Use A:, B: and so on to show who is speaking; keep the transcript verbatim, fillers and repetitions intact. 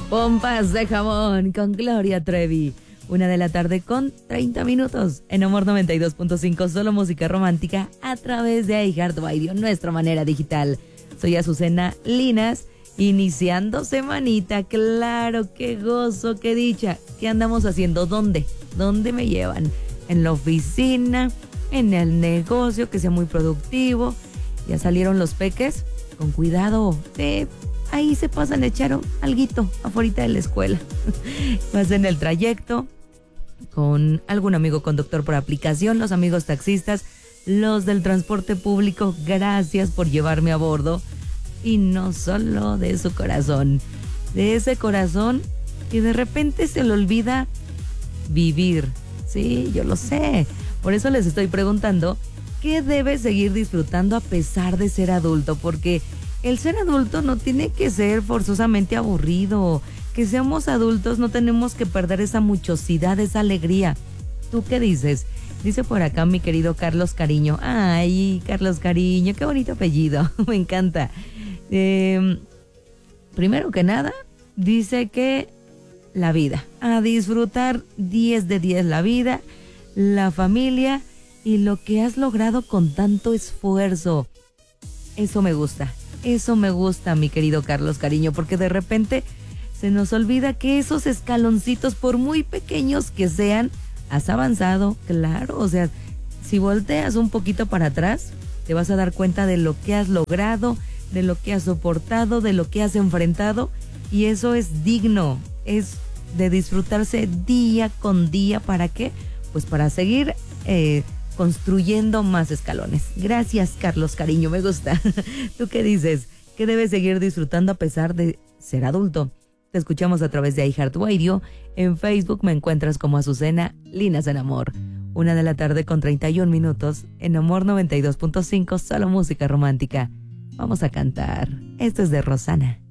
A: Pompas de jamón con Gloria Trevi. Una de la tarde con treinta minutos en Amor noventa y dos punto cinco, solo música romántica a través de iHeartRadio, nuestra manera digital. Soy Azucena Linas, iniciando semanita, claro, qué gozo, qué dicha. ¿Qué andamos haciendo? ¿Dónde? ¿Dónde me llevan? ¿En la oficina? ¿En el negocio? Que sea muy productivo. ¿Ya salieron los peques? Con cuidado, eh, ahí se pasan a echar alguito afuera de la escuela. Vas en el trayecto con algún amigo conductor por aplicación, los amigos taxistas, los del transporte público, gracias por llevarme a bordo. Y no solo de su corazón, de ese corazón que de repente se le olvida vivir. Sí, yo lo sé. Por eso les estoy preguntando, ¿qué debes seguir disfrutando a pesar de ser adulto? Porque el ser adulto no tiene que ser forzosamente aburrido. Que seamos adultos no tenemos que perder esa muchosidad, esa alegría. ¿Tú qué dices? Dice por acá mi querido Carlos Cariño. Ay, Carlos Cariño, qué bonito apellido. Me encanta. Eh, primero que nada, dice que la vida. A disfrutar diez de diez la vida, la familia y lo que has logrado con tanto esfuerzo. Eso me gusta. Eso me gusta, mi querido Carlos Cariño, porque de repente se nos olvida que esos escaloncitos, por muy pequeños que sean, has avanzado, claro. O sea, si volteas un poquito para atrás, te vas a dar cuenta de lo que has logrado, de lo que has soportado, de lo que has enfrentado, y eso es digno, es de disfrutarse día con día. ¿Para qué? Pues para seguir eh, construyendo más escalones. Gracias, Carlos Cariño, me gusta. ¿Tú qué dices? ¿Qué debes seguir disfrutando a pesar de ser adulto? Te escuchamos a través de iHeartRadio. En Facebook me encuentras como Azucena Linas en Amor. Una de la tarde con treinta y un minutos en Amor noventa y dos punto cinco, solo música romántica. Vamos a cantar. Esto es de Rosana.